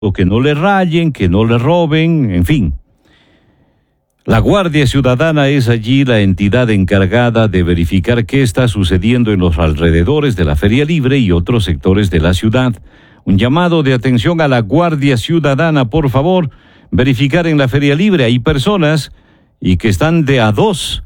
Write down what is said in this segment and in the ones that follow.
o que no le rayen, que no le roben, en fin. La Guardia Ciudadana es allí la entidad encargada de verificar qué está sucediendo en los alrededores de la Feria Libre y otros sectores de la ciudad. Un llamado de atención a la Guardia Ciudadana, por favor, verificar en la Feria Libre. Hay personas y que están de a dos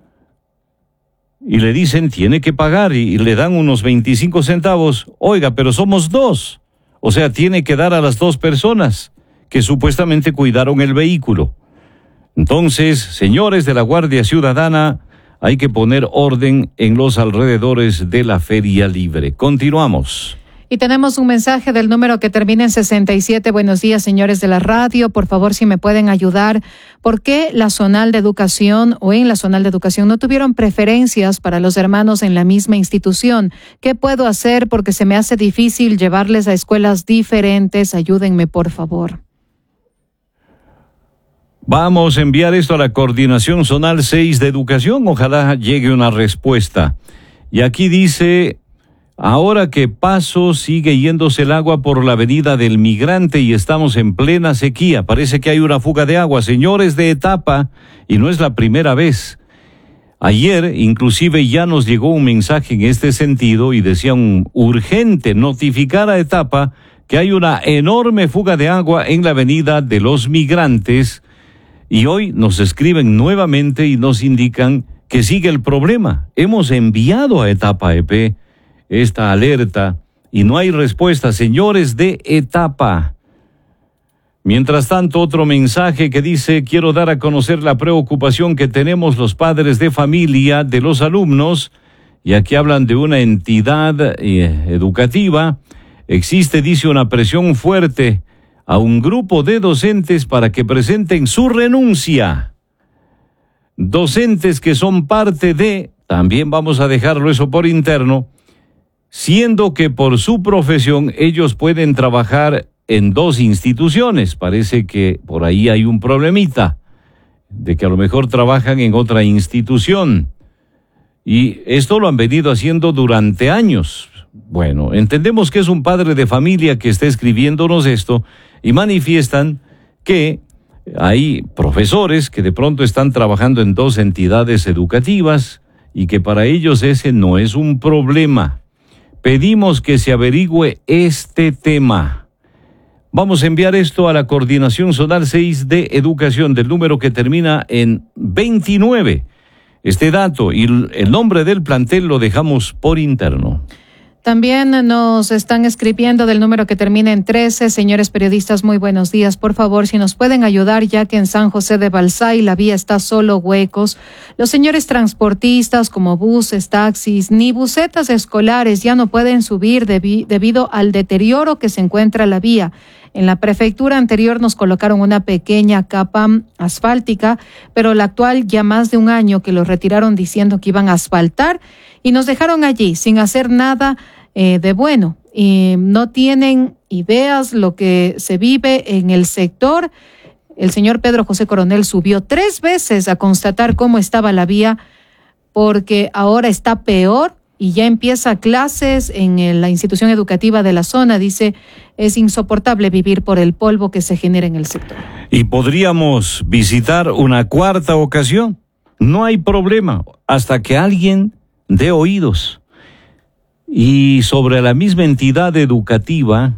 y le dicen tiene que pagar y le dan unos 25 centavos. Oiga, pero somos dos. O sea, tiene que dar a las dos personas que supuestamente cuidaron el vehículo. Entonces, señores de la Guardia Ciudadana, hay que poner orden en los alrededores de la Feria Libre. Continuamos. Y tenemos un mensaje del número que termina en 67. Buenos días, señores de la radio. Por favor, si me pueden ayudar. ¿Por qué la zonal de educación o en la zonal de educación no tuvieron preferencias para los hermanos en la misma institución? ¿Qué puedo hacer? Porque se me hace difícil llevarles a escuelas diferentes. Ayúdenme, por favor. Vamos a enviar esto a la Coordinación Zonal 6 de Educación. Ojalá llegue una respuesta. Y aquí dice: ahora que paso sigue yéndose el agua por la avenida del Migrante y estamos en plena sequía. Parece que hay una fuga de agua, señores de Etapa, y no es la primera vez. Ayer, inclusive, ya nos llegó un mensaje en este sentido y decían urgente notificar a Etapa que hay una enorme fuga de agua en la avenida de los Migrantes. Y hoy nos escriben nuevamente y nos indican que sigue el problema. Hemos enviado a Etapa EP esta alerta y no hay respuesta, señores de Etapa. Mientras tanto, otro mensaje que dice: quiero dar a conocer la preocupación que tenemos los padres de familia de los alumnos, y aquí hablan de una entidad educativa. Existe, dice, una presión fuerte a un grupo de docentes para que presenten su renuncia. Docentes que son parte de, también vamos a dejarlo eso por interno, siendo que por su profesión ellos pueden trabajar en dos instituciones. Parece que por ahí hay un problemita, de que a lo mejor trabajan en otra institución. Y esto lo han venido haciendo durante años. Bueno, entendemos que es un padre de familia que está escribiéndonos esto y manifiestan que hay profesores que de pronto están trabajando en dos entidades educativas y que para ellos ese no es un problema. Pedimos que se averigüe este tema. Vamos a enviar esto a la Coordinación Zonal 6 de Educación, del número que termina en 29. Este dato y el nombre del plantel lo dejamos por interno. También nos están escribiendo del número que termina en 13. Señores periodistas, muy buenos días. Por favor, si nos pueden ayudar, ya que en San José de Balsay la vía está solo huecos. Los señores transportistas como buses, taxis, ni busetas escolares ya no pueden subir debido al deterioro que se encuentra la vía. En la prefectura anterior nos colocaron una pequeña capa asfáltica, pero la actual ya más de un año que lo retiraron diciendo que iban a asfaltar y nos dejaron allí sin hacer nada de bueno. Y no tienen ideas lo que se vive en el sector. El señor Pedro José Coronel subió 3 veces a constatar cómo estaba la vía, porque ahora está peor y ya empieza clases en la institución educativa de la zona. Dice, es insoportable vivir por el polvo que se genera en el sector. Y podríamos visitar una cuarta ocasión. No hay problema, hasta que alguien dé oídos. Y sobre la misma entidad educativa,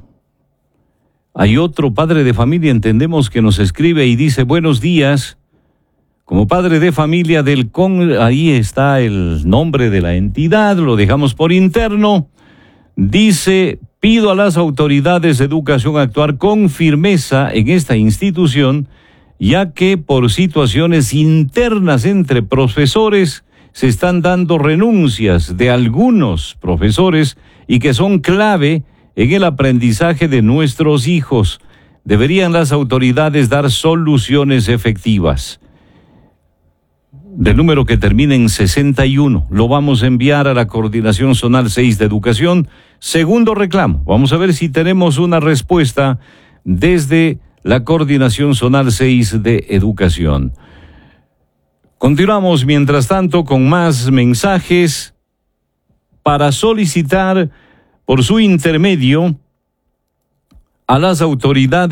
hay otro padre de familia, entendemos, que nos escribe y dice: buenos días. Como padre de familia del ahí está el nombre de la entidad, lo dejamos por interno. Dice: pido a las autoridades de educación actuar con firmeza en esta institución, ya que por situaciones internas entre profesores se están dando renuncias de algunos profesores y que son clave en el aprendizaje de nuestros hijos. Deberían las autoridades dar soluciones efectivas. Del número que termina en 61, lo vamos a enviar a la Coordinación Zonal 6 de Educación. Segundo reclamo. Vamos a ver si tenemos una respuesta desde la Coordinación Zonal 6 de Educación. Continuamos, mientras tanto, con más mensajes para solicitar por su intermedio a las autoridades